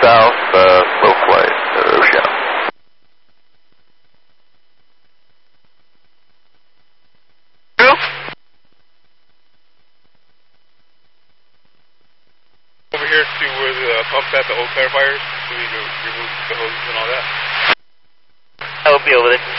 south, low flight, Rochelle. Over here to where the pump's at, the old clarifiers, so we can remove the hoses and all that. I will be over there.